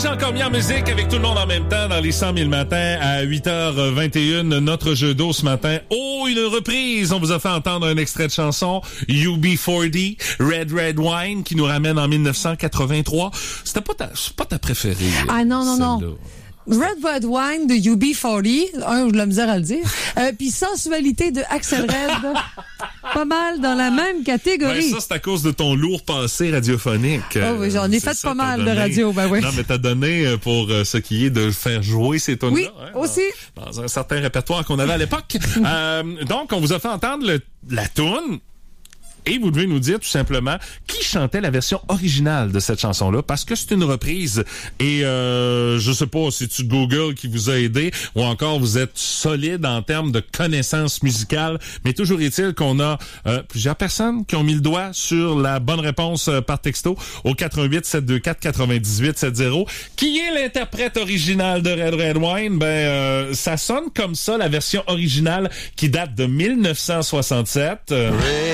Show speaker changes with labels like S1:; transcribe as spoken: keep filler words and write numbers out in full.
S1: j'ai encore mis en musique avec tout le monde en même temps dans les cent mille matins à huit heures vingt et une. Notre jeu d'eau ce matin. Oh, une reprise. On vous a fait entendre un extrait de chanson U B quarante, Red Red Wine, qui nous ramène en dix-neuf cent quatre-vingt-trois. C'était pas ta, c'est pas ta préférée.
S2: Ah non, non, non. Red Red Wine de U B quarante, un, j'ai de la misère à le dire. Euh, Puis Sensualité de Axel Red, pas mal dans la même catégorie.
S1: Ben, ça, c'est à cause de ton lourd passé radiophonique.
S2: Oh oui, j'en ai
S1: c'est
S2: fait
S1: ça,
S2: pas mal
S1: donné,
S2: de radio, ben oui.
S1: Non, mais t'as donné pour euh, ce qui est de faire jouer ces tunes-là.
S2: Oui,
S1: hein,
S2: aussi.
S1: Dans, dans un certain répertoire qu'on avait à l'époque. euh, donc, on vous a fait entendre le, la toune. Et vous devez nous dire tout simplement qui chantait la version originale de cette chanson-là, parce que c'est une reprise. Et euh, je sais pas si c'est Google qui vous a aidé ou encore vous êtes solide en termes de connaissances musicales, mais toujours est-il qu'on a euh, plusieurs personnes qui ont mis le doigt sur la bonne réponse euh, par texto au quatre un huit sept deux quatre quatre-vingt-dix-huit soixante-dix. Qui est l'interprète original de Red Red Wine? Ben, euh, ça sonne comme ça, la version originale qui date de mille neuf cent soixante-sept. Euh,